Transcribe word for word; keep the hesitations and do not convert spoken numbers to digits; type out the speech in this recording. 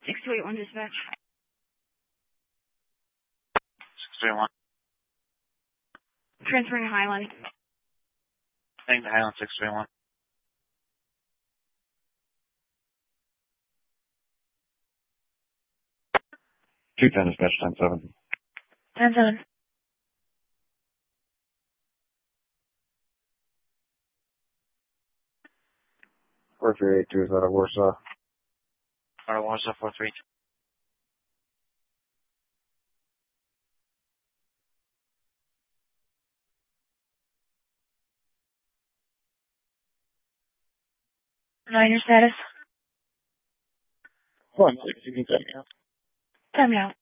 six two eight one dispatch. six two eight one. Transferring to Highland. Heading to Highland six two eight one. two ten dispatch, ten seven. ten seven. four three eight two is out of Warsaw. Out of Warsaw four three two. Niner status. One six, you can take me out. Time out.